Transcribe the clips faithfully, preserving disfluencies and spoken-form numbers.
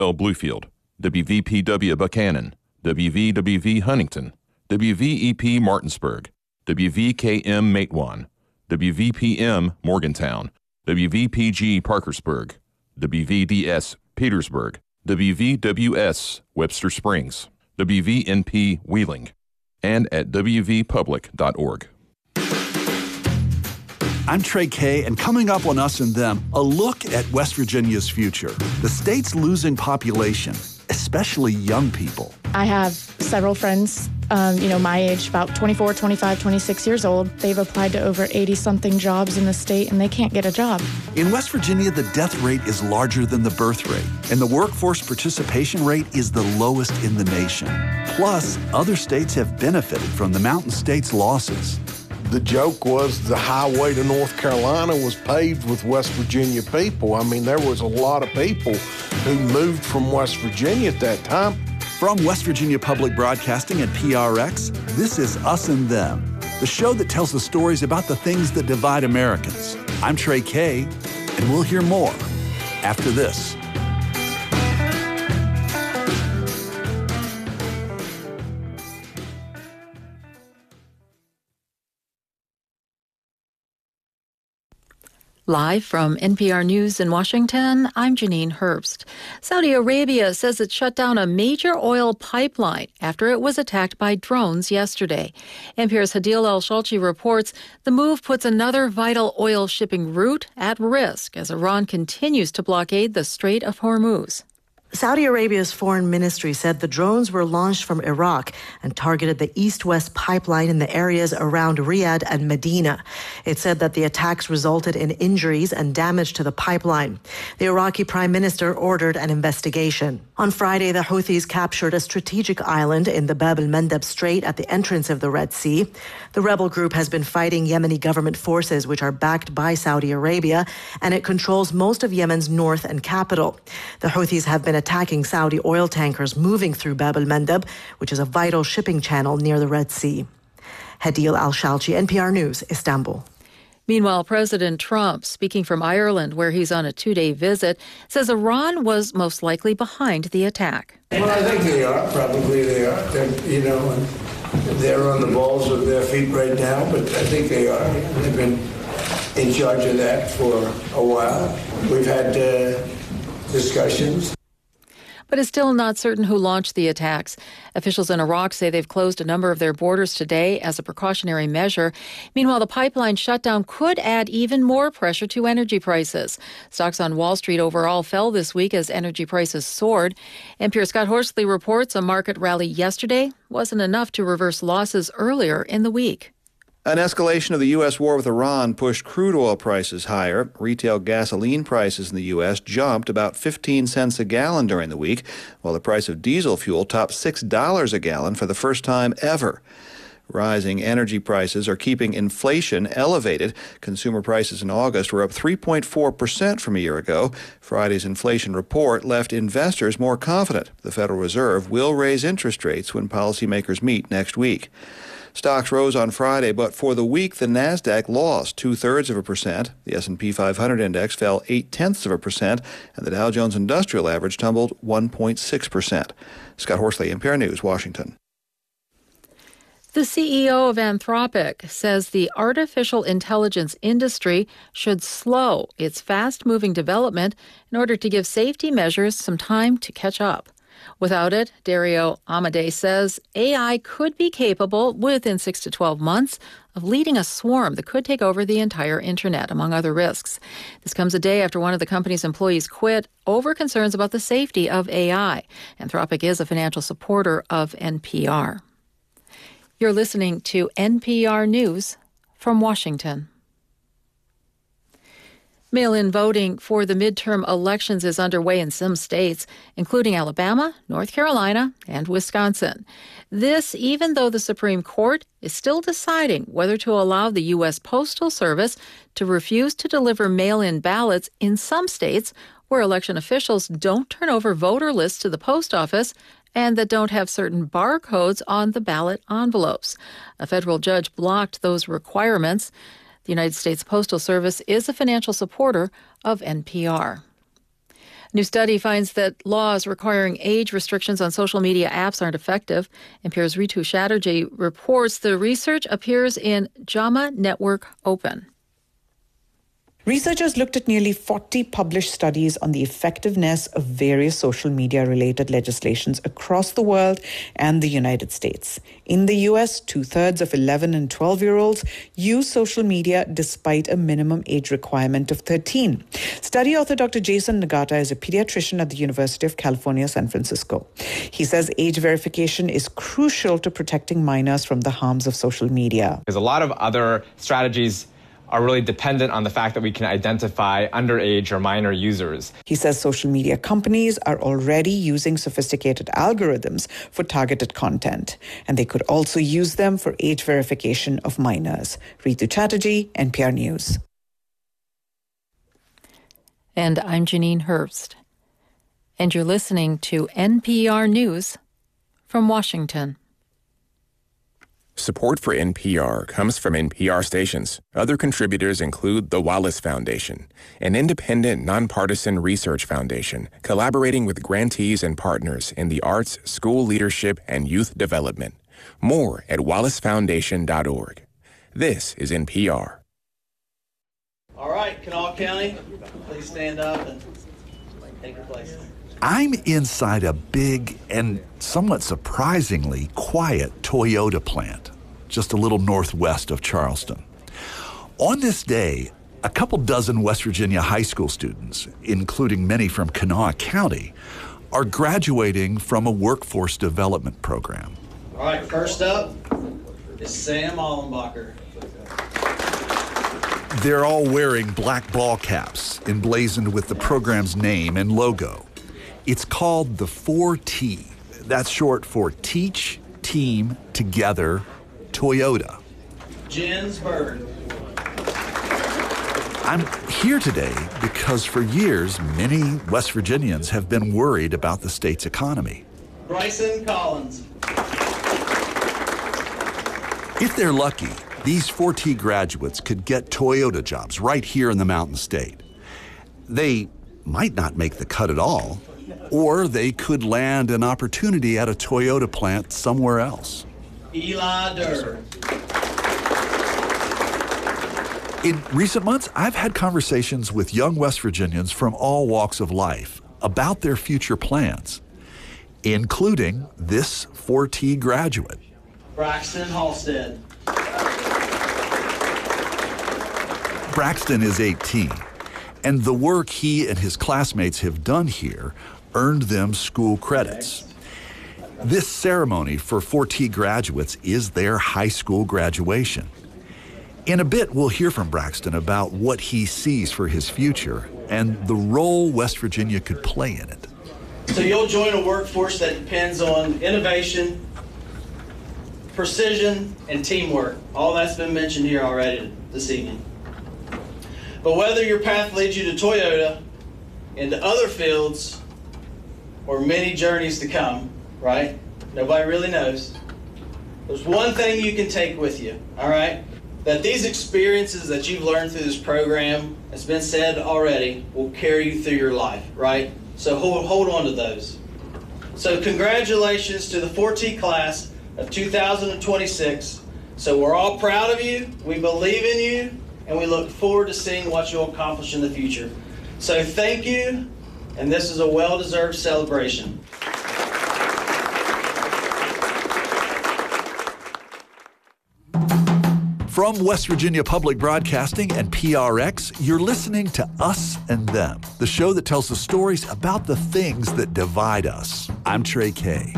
L. Bluefield, W V P W Buchanan, W V W V Huntington, W V E P Martinsburg, W V K M Matewan, W V P M Morgantown, W V P G Parkersburg, W V D S Petersburg, W V W S Webster Springs, W V N P Wheeling, and at w v public dot org. I'm Trey Kay, and coming up on Us and Them, a look at West Virginia's future. The state's losing population, especially young people. I have several friends, um, you know, my age, about twenty-four, twenty-five, twenty-six years old. They've applied to over eighty-something jobs in the state, and they can't get a job. In West Virginia, the death rate is larger than the birth rate, and the workforce participation rate is the lowest in the nation. Plus, other states have benefited from the Mountain States' losses. The joke was the highway to North Carolina was paved with West Virginia people. I mean, there was a lot of people who moved from West Virginia at that time. From West Virginia Public Broadcasting and P R X, this is Us and Them, the show that tells the stories about the things that divide Americans. I'm Trey Kay, and we'll hear more after this. Live from N P R News in Washington, I'm Janine Herbst. Saudi Arabia says it shut down a major oil pipeline after it was attacked by drones yesterday. N P R's Hadil El-Shalchi reports the move puts another vital oil shipping route at risk as Iran continues to blockade the Strait of Hormuz. Saudi Arabia's foreign ministry said the drones were launched from Iraq and targeted the east-west pipeline in the areas around Riyadh and Medina. It said that the attacks resulted in injuries and damage to the pipeline. The Iraqi prime minister ordered an investigation. On Friday, the Houthis captured a strategic island in the Bab el-Mandeb Strait at the entrance of the Red Sea. The rebel group has been fighting Yemeni government forces, which are backed by Saudi Arabia, and it controls most of Yemen's north and capital. The Houthis have been attacking Saudi oil tankers moving through Bab el-Mandeb, which is a vital shipping channel near the Red Sea. Hadil Al-Shalchi, N P R News, Istanbul. Meanwhile, President Trump, speaking from Ireland, where he's on a two-day visit, says Iran was most likely behind the attack. Well, I think they are. Probably they are. They're, you know, they're on the balls of their feet right now, but I think they are. They've been in charge of that for a while. We've had uh, discussions. But it's still not certain who launched the attacks. Officials in Iraq say they've closed a number of their borders today as a precautionary measure. Meanwhile, the pipeline shutdown could add even more pressure to energy prices. Stocks on Wall Street overall fell this week as energy prices soared. N P R's Scott Horsley reports a market rally yesterday wasn't enough to reverse losses earlier in the week. An escalation of the U S war with Iran pushed crude oil prices higher. Retail gasoline prices in the U S jumped about fifteen cents a gallon during the week, while the price of diesel fuel topped six dollars a gallon for the first time ever. Rising energy prices are keeping inflation elevated. Consumer prices in August were up three point four percent from a year ago. Friday's inflation report left investors more confident the Federal Reserve will raise interest rates when policymakers meet next week. Stocks rose on Friday, but for the week, the Nasdaq lost two-thirds of a percent. The S and P five hundred index fell eight-tenths of a percent, and the Dow Jones Industrial Average tumbled one point six percent. Scott Horsley, N P R News, Washington. The C E O of Anthropic says the artificial intelligence industry should slow its fast-moving development in order to give safety measures some time to catch up. Without it, Dario Amodei says A I could be capable within six to twelve months of leading a swarm that could take over the entire internet, among other risks. This comes a day after one of the company's employees quit over concerns about the safety of A I. Anthropic is a financial supporter of N P R. You're listening to N P R News from Washington. Mail-in voting for the midterm elections is underway in some states, including Alabama, North Carolina, and Wisconsin. This, even though the Supreme Court is still deciding whether to allow the U S Postal Service to refuse to deliver mail-in ballots in some states where election officials don't turn over voter lists to the post office and that don't have certain barcodes on the ballot envelopes. A federal judge blocked those requirements. The United States Postal Service is a financial supporter of N P R. A new study finds that laws requiring age restrictions on social media apps aren't effective. N P R's Ritu Chatterjee reports the research appears in JAMA Network Open. Researchers looked at nearly forty published studies on the effectiveness of various social media-related legislations across the world and the United States. In the U S, two-thirds of eleven and twelve-year-olds use social media despite a minimum age requirement of thirteen. Study author Doctor Jason Nagata is a pediatrician at the University of California, San Francisco. He says age verification is crucial to protecting minors from the harms of social media. There's a lot of other strategies are really dependent on the fact that we can identify underage or minor users. He says social media companies are already using sophisticated algorithms for targeted content, and they could also use them for age verification of minors. Ritu Chatterjee, N P R News. And I'm Janine Hurst. And you're listening to N P R News from Washington. Support for N P R comes from N P R stations. Other contributors include the Wallace Foundation, an independent, nonpartisan research foundation collaborating with grantees and partners in the arts, school leadership, and youth development. More at wallace foundation dot org. This is N P R. All right, Kanawha County, please stand up and take your place. I'm inside a big and somewhat surprisingly quiet Toyota plant, just a little northwest of Charleston. On this day, a couple dozen West Virginia high school students, including many from Kanawha County, are graduating from a workforce development program. All right, first up is Sam Allenbacher. They're all wearing black ball caps emblazoned with the program's name and logo. It's called the four T. That's short for Teach, Team, Together, Toyota. Jens Berg. I'm here today because for years, many West Virginians have been worried about the state's economy. Bryson Collins. If they're lucky, these four T graduates could get Toyota jobs right here in the Mountain State. They might not make the cut at all, or they could land an opportunity at a Toyota plant somewhere else. Eli Durr. In recent months, I've had conversations with young West Virginians from all walks of life about their future plans, including this four T graduate. Braxton Halstead. Braxton is eighteen, and the work he and his classmates have done here earned them school credits. This ceremony for four T graduates is their high school graduation. In a bit, we'll hear from Braxton about what he sees for his future and the role West Virginia could play in it. So you'll join a workforce that depends on innovation, precision, and teamwork. All that's been mentioned here already this evening. But whether your path leads you to Toyota, into other fields, or many journeys to come, right? Nobody really knows. There's one thing you can take with you, all right? That these experiences that you've learned through this program, as been said already, will carry you through your life, right? So hold, hold on to those. So congratulations to the four T class of two thousand twenty-six. So we're all proud of you, we believe in you, and we look forward to seeing what you'll accomplish in the future. So thank you, and this is a well-deserved celebration. From West Virginia Public Broadcasting and P R X, you're listening to Us and Them, the show that tells the stories about the things that divide us. I'm Trey Kay.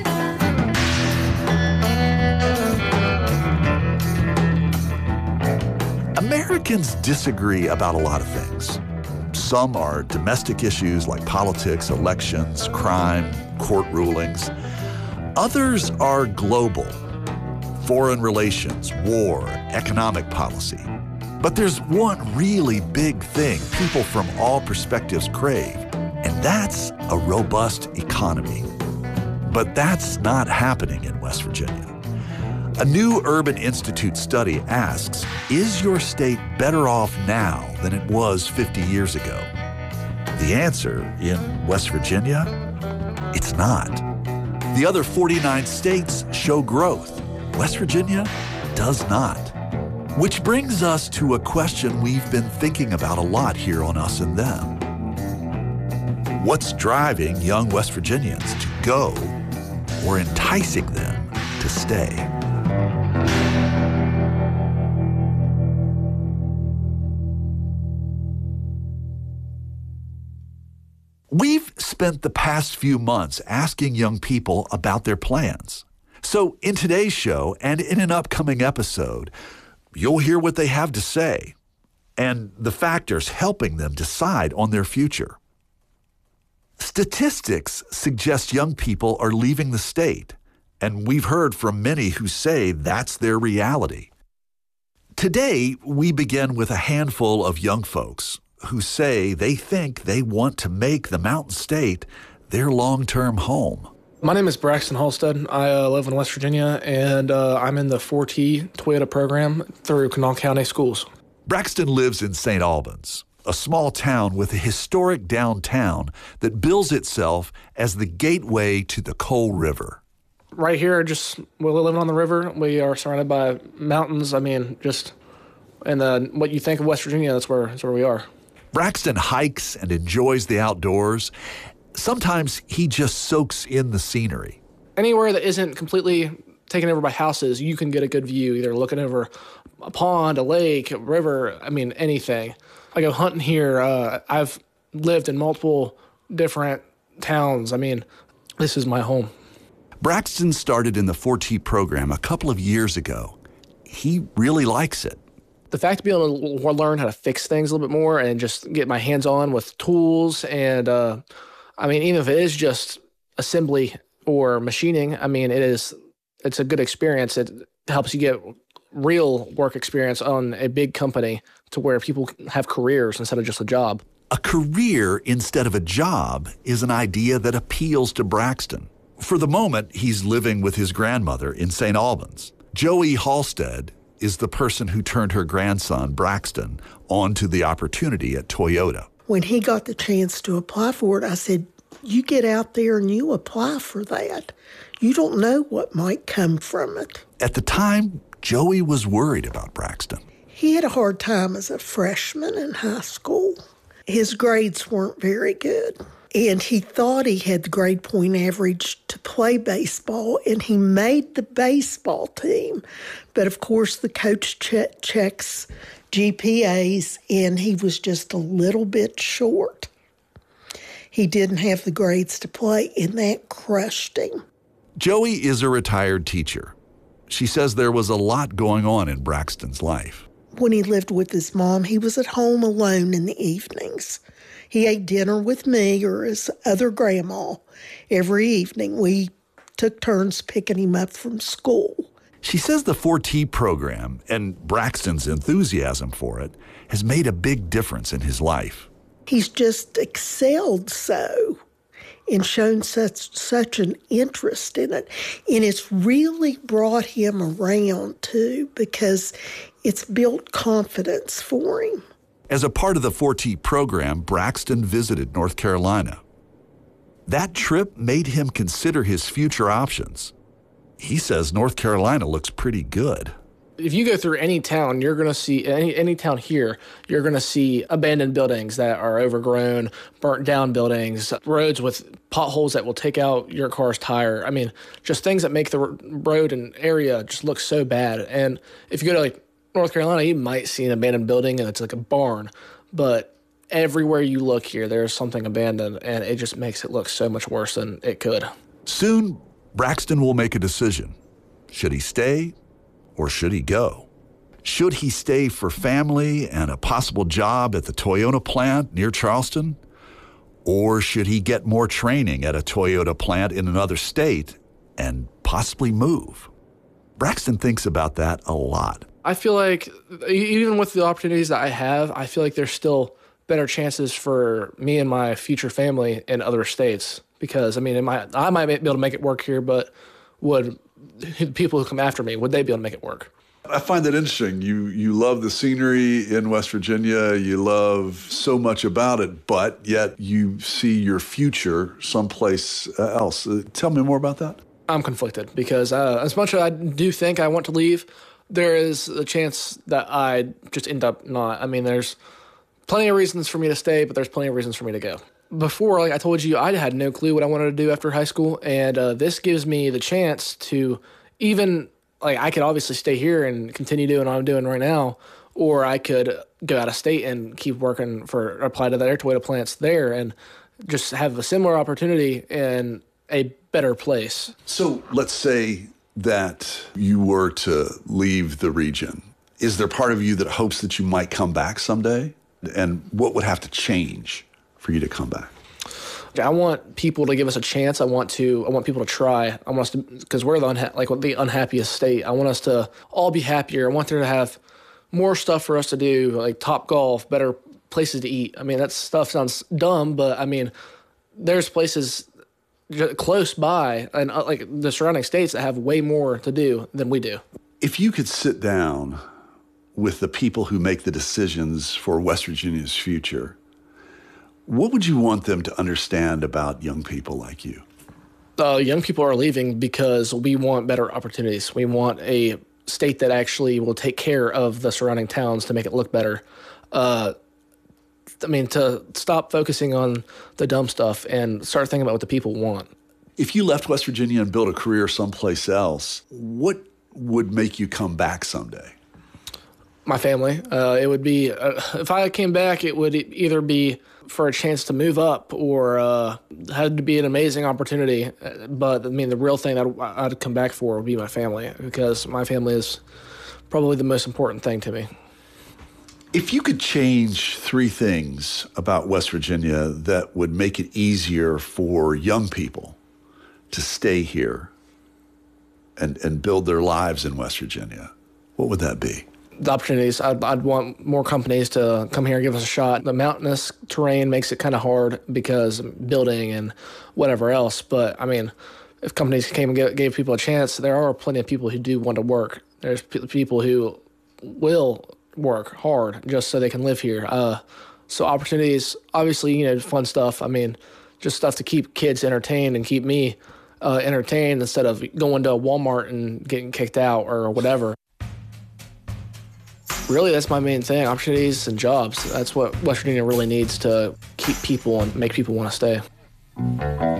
Americans disagree about a lot of things. Some are domestic issues like politics, elections, crime, court rulings. Others are global. Foreign relations, war, economic policy. But there's one really big thing people from all perspectives crave, and that's a robust economy. But that's not happening in West Virginia. A new Urban Institute study asks, is your state better off now than it was fifty years ago? The answer, in West Virginia, it's not. The other forty-nine states show growth. West Virginia does not. Which brings us to a question we've been thinking about a lot here on Us and Them. What's driving young West Virginians to go or enticing them to stay? We've spent the past few months asking young people about their plans. So in today's show and in an upcoming episode, you'll hear what they have to say and the factors helping them decide on their future. Statistics suggest young people are leaving the state, and we've heard from many who say that's their reality. Today, we begin with a handful of young folks who say they think they want to make the Mountain State their long-term home. My name is Braxton Halstead. I uh, live in West Virginia, and uh, I'm in the four T Toyota program through Kanawha County Schools. Braxton lives in Saint Albans, a small town with a historic downtown that bills itself as the gateway to the Coal River. Right here, just we're living on the river. We are surrounded by mountains. I mean, just and uh, what you think of West Virginia, that's where that's where we are. Braxton hikes and enjoys the outdoors. Sometimes he just soaks in the scenery. Anywhere that isn't completely taken over by houses, you can get a good view, either looking over a pond, a lake, a river, I mean, anything. I go hunting here. Uh, I've lived in multiple different towns. I mean, this is my home. Braxton started in the four T program a couple of years ago. He really likes it. The fact to be able to learn how to fix things a little bit more and just get my hands on with tools and, uh, I mean, even if it is just assembly or machining, I mean, it is, it's a good experience. It helps you get real work experience on a big company to where people have careers instead of just a job. A career instead of a job is an idea that appeals to Braxton. For the moment, he's living with his grandmother in Saint Albans. Joey Halstead is the person who turned her grandson, Braxton, onto the opportunity at Toyota. When he got the chance to apply for it, I said, you get out there and you apply for that. You don't know what might come from it. At the time, Joey was worried about Braxton. He had a hard time as a freshman in high school. His grades weren't very good. And he thought he had the grade point average to play baseball, and he made the baseball team. But, of course, the coach che- checks G P As, and he was just a little bit short. He didn't have the grades to play, and that crushed him. Joey is a retired teacher. She says there was a lot going on in Braxton's life. When he lived with his mom, he was at home alone in the evenings. He ate dinner with me or his other grandma every evening. We took turns picking him up from school. She says the four T program and Braxton's enthusiasm for it has made a big difference in his life. He's just excelled so and shown such such an interest in it. And it's really brought him around, too, because it's built confidence for him. As a part of the four T program, Braxton visited North Carolina. That trip made him consider his future options. He says North Carolina looks pretty good. If you go through any town, you're going to see, any, any town here, you're going to see abandoned buildings that are overgrown, burnt down buildings, roads with potholes that will take out your car's tire. I mean, just things that make the road and area just look so bad. And if you go to like North Carolina, you might see an abandoned building and it's like a barn, but everywhere you look here, there's something abandoned, and it just makes it look so much worse than it could. Soon, Braxton will make a decision. Should he stay or should he go? Should he stay for family and a possible job at the Toyota plant near Charleston? Or should he get more training at a Toyota plant in another state and possibly move? Braxton thinks about that a lot. I feel like even with the opportunities that I have, I feel like there's still better chances for me and my future family in other states. Because, I mean, it might, I might be able to make it work here, but would the people who come after me, would they be able to make it work? I find that interesting. You you love the scenery in West Virginia. You love so much about it, but yet you see your future someplace else. Uh, tell me more about that. I'm conflicted because uh, as much as I do think I want to leave, there is a chance that I just end up not. I mean, there's plenty of reasons for me to stay, but there's plenty of reasons for me to go. Before, like I told you, I had no clue what I wanted to do after high school, and uh, this gives me the chance to even, like, I could obviously stay here and continue doing what I'm doing right now, or I could go out of state and keep working for, apply to their Toyota plants there and just have a similar opportunity in a better place. So let's say that you were to leave the region. Is there part of you that hopes that you might come back someday? And what would have to change for you to come back? I want people to give us a chance. I want to. I want people to try. I want us to, because we're the unha- like the unhappiest state. I want us to all be happier. I want there to have more stuff for us to do, like Top Golf, better places to eat. I mean, that stuff sounds dumb, but I mean, there's places close by and uh, like the surrounding states that have way more to do than we do. If you could sit down with the people who make the decisions for West Virginia's future, what would you want them to understand about young people like you? Uh, young people are leaving because we want better opportunities. We want a state that actually will take care of the surrounding towns to make it look better. Uh, I mean, to stop focusing on the dumb stuff and start thinking about what the people want. If you left West Virginia and built a career someplace else, what would make you come back someday? My family. Uh, it would be, uh, if I came back, it would either be for a chance to move up or uh, had to be an amazing opportunity. But I mean, the real thing that I'd come back for would be my family, because my family is probably the most important thing to me. If you could change three things about West Virginia that would make it easier for young people to stay here and, and build their lives in West Virginia, what would that be? The opportunities. I'd, I'd want more companies to come here and give us a shot. The mountainous terrain makes it kind of hard because building and whatever else. But, I mean, if companies came and gave, gave people a chance, there are plenty of people who do want to work. There's p- people who will work hard just so they can live here. Uh, so opportunities, obviously, you know, fun stuff. I mean, just stuff to keep kids entertained and keep me uh, entertained instead of going to Walmart and getting kicked out or whatever. Really, that's my main thing, opportunities and jobs. That's what West Virginia really needs to keep people and make people want to stay.